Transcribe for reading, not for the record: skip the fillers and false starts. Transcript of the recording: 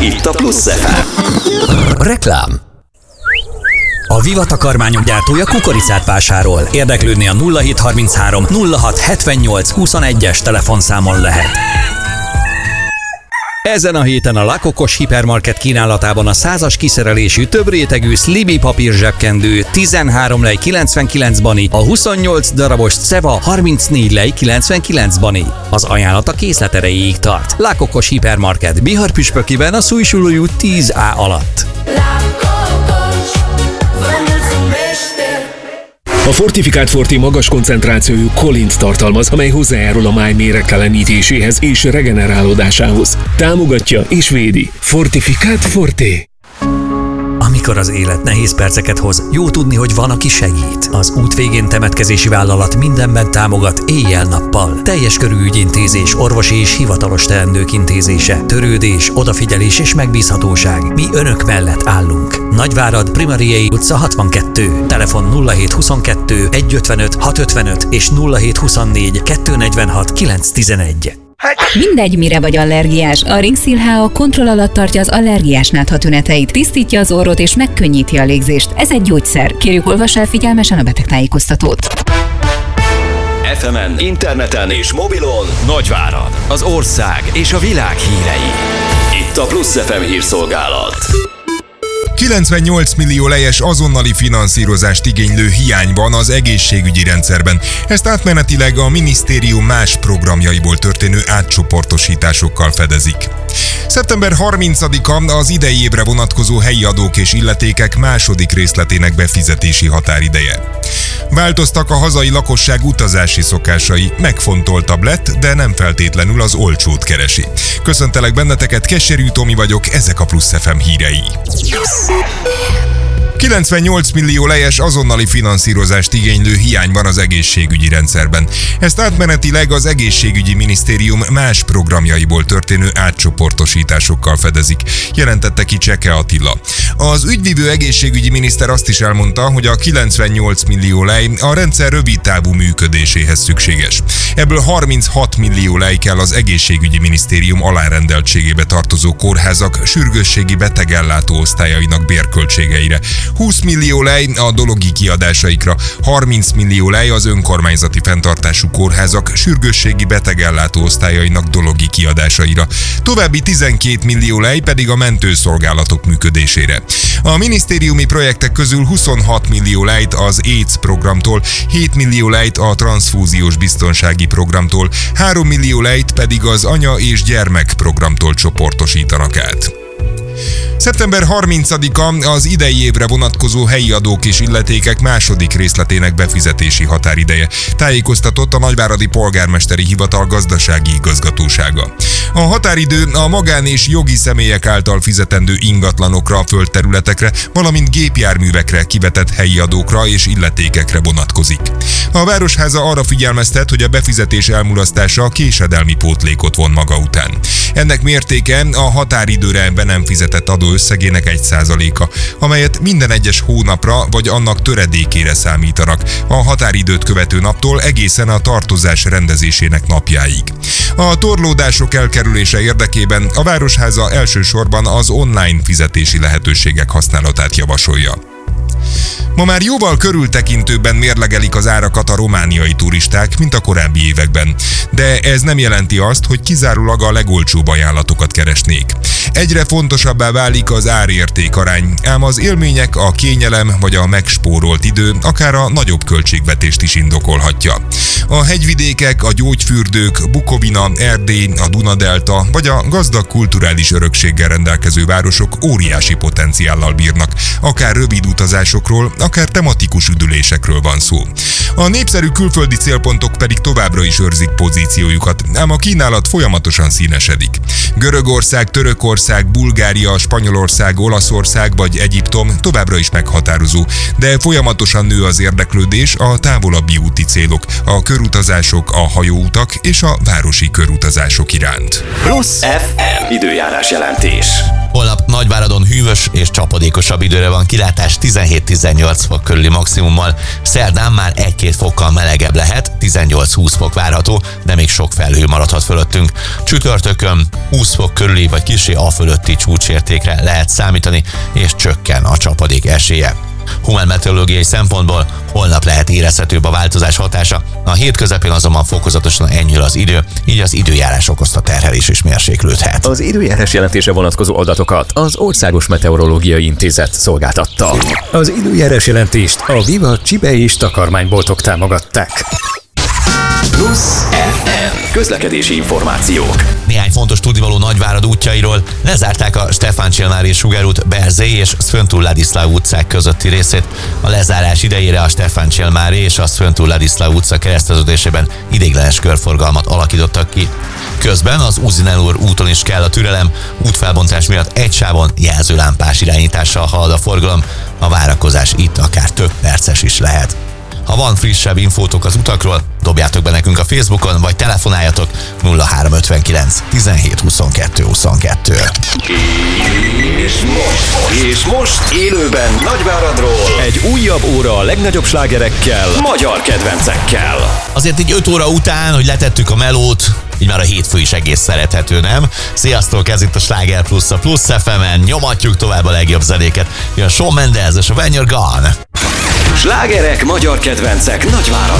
Itt a Plusz FM. Reklám. A Viva takarmányok gyártója kukoricát vásárol. Érdeklődni a 0733 06 78 21-es telefonszámon lehet. Ezen a héten a La Cocos hipermarket kínálatában a 100-as kiszerelésű több rétegű Sliby papír zsebkendő 13 lej 99 bani, a 28 darabos Ceva 34 lej 99 bani. Az ajánlat a készlet erejéig tart. La Cocos hipermarket Bihar-püspökiben a Szújsulói út 10A alatt. A Fortifikált Forti magas koncentrációjú kolint tartalmaz, amely hozzájárul a máj méregtelenítéséhez és regenerálódásához. Támogatja és védi. Fortifikált Forti. Amikor az élet nehéz perceket hoz, jó tudni, hogy van, aki segít. Az út végén temetkezési vállalat mindenben támogat éjjel-nappal. Teljes körű ügyintézés, orvosi és hivatalos teendők intézése, törődés, odafigyelés és megbízhatóság. Mi önök mellett állunk. Nagyvárad, Primariei utca 62. Telefon 0722 155 655 és 0724 246 911. Mindegy, mire vagy allergiás, a Ringszil HA kontroll alatt tartja az allergiás nátha tüneteit, tisztítja az orrot és megkönnyíti a légzést. Ez egy gyógyszer. Kérjük, olvass el figyelmesen a betegtájékoztatót. FM-en, interneten és mobilon Nagyvárad, az ország és a világ hírei. Itt a Plusz FM hírszolgálat. 98 millió lejes azonnali finanszírozást igénylő hiány van az egészségügyi rendszerben. Ezt átmenetileg a minisztérium más programjaiból történő átcsoportosításokkal fedezik. Szeptember 30-a az idei évre vonatkozó helyi adók és illetékek második részletének befizetési határideje. Változtak a hazai lakosság utazási szokásai, megfontoltabb lett, de nem feltétlenül az olcsót keresi. Köszöntelek benneteket, Keserű Tomi vagyok, ezek a Plusz FM hírei. 98 millió lejes azonnali finanszírozást igénylő hiány van az egészségügyi rendszerben. Ezt átmenetileg az egészségügyi minisztérium más programjaiból történő átcsoportosításokkal fedezik, jelentette ki Cseke Attila. Az ügyvivő egészségügyi miniszter azt is elmondta, hogy a 98 millió lej a rendszer rövidtávú működéséhez szükséges. Ebből 36 millió lej kell az egészségügyi minisztérium alárendeltségébe tartozó kórházak sürgősségi betegellátó osztályainak bérköltségeire, 20 millió lej a dologi kiadásaikra, 30 millió lej az önkormányzati fenntartású kórházak sürgősségi betegellátó osztályainak dologi kiadásaira, további 12 millió lej pedig a mentőszolgálatok működésére. A minisztériumi projektek közül 26 millió lejt az AIDS programtól, 7 millió lejt a transzfúziós biztonsági programtól, 3 millió lejt pedig az anya és gyermek programtól csoportosítanak át. Szeptember 30-a az idei évre vonatkozó helyi adók és illetékek második részletének befizetési határideje, tájékoztatott a Nagyváradi Polgármesteri Hivatal gazdasági igazgatósága. A határidő a magán és jogi személyek által fizetendő ingatlanokra, földterületekre, valamint gépjárművekre kivetett helyi adókra és illetékekre vonatkozik. A Városháza arra figyelmeztet, hogy a befizetés elmulasztása késedelmi pótlékot von maga után. Ennek mértéke a határidőre be nem fizetett adó összegének 1%-a, amelyet minden egyes hónapra vagy annak töredékére számítanak, a határidőt követő naptól egészen a tartozás rendezésének napjáig. A torlódások elkerülése érdekében a Városháza elsősorban az online fizetési lehetőségek használatát javasolja. Ma már jóval körültekintőbben mérlegelik az árakat a romániai turisták, mint a korábbi években. De ez nem jelenti azt, hogy kizárólag a legolcsóbb ajánlatokat keresnék. Egyre fontosabbá válik az ár-érték arány, ám az élmények, a kényelem vagy a megspórolt idő akár a nagyobb költségvetést is indokolhatja. A hegyvidékek, a gyógyfürdők, Bukovina, Erdély, a Duna-delta vagy a gazdag kulturális örökséggel rendelkező városok óriási potenciállal bírnak, akár rövid utazásokról, akár tematikus üdülésekről van szó. A népszerű külföldi célpontok pedig továbbra is őrzik pozíciójukat, ám a kínálat folyamatosan színesedik. Görögország, Törökország, Bulgária, Spanyolország, Olaszország vagy Egyiptom továbbra is meghatározó, de folyamatosan nő az érdeklődés a távolabbi úti célok, a körutazások, a hajóutak és a városi körutazások iránt. Plusz FM időjárás jelentés. Holnap Nagyváradon hűvös és csapadékosabb időre van kilátás 17-18 fok körüli maximummal. Szerdán már 1-2 fokkal melegebb lehet, 18-20 fok várható, de még sok felhő maradhat fölöttünk. Csütörtökön 20 fok körüli vagy kissé a fölötti csúcsértékre lehet számítani, és csökken a csapadék esélye. Humán meteorológiai szempontból holnap lehet érezhetőbb a változás hatása, a hét közepén azonban fokozatosan enyhül az idő, így az időjárás okozta terhelés is mérséklődhet. Az időjárás jelentése vonatkozó adatokat az Országos Meteorológiai Intézet szolgáltatta. Az időjárás jelentést a Viva Csibe és takarmányboltok támogatták. Plusz FM. Közlekedési információk. Néhány fontos tudnivaló Nagyvárad útjairól: lezárták a Stefán Csilmári Sugárút, Berzé és Szföntúr Ladiszláv utcák közötti részét. A lezárás idejére a Stefán Csilmári és a Szföntúr Ladiszláv utca kereszteződésében ideiglenes körforgalmat alakítottak ki. Közben az Uzinel úr úton is kell a türelem, útfelbontás miatt egy sávon jelzőlámpás irányítással halad a forgalom, a várakozás itt akár több perces is lehet. Ha van frissebb infótok az utakról, dobjátok be nekünk a Facebookon, vagy telefonáljatok 0359 17 22 22. És most élőben Nagyváradról egy újabb óra a legnagyobb slágerekkel, magyar kedvencekkel. Azért így 5 óra után, hogy letettük a melót, így már a hétfő is egész szerethető, nem? Sziasztok, ez itt a Sláger Plusz a Plusz FM-en, nyomatjuk tovább a legjobb zenéket. Jön Shawn Mendes és a When You're Gone. Slágerek, magyar kedvencek Nagyvárad.